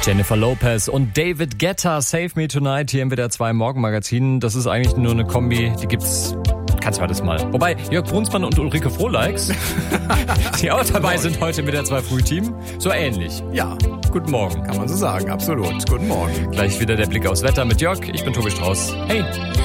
Jennifer Lopez und David Guetta, Save Me Tonight, hier im WDR 2 Morgenmagazin. Das ist eigentlich nur eine Kombi, die gibt's, kannst du das mal. Wobei, Jörg Brunsmann und Ulrike Frohleix, die auch dabei sind heute im WDR 2 Frühteam, so ähnlich. Ja, Guten Morgen. kann man so sagen, absolut. Guten Morgen. Gleich wieder der Blick aufs Wetter mit Jörg. Ich bin Tobi Strauß. Hey.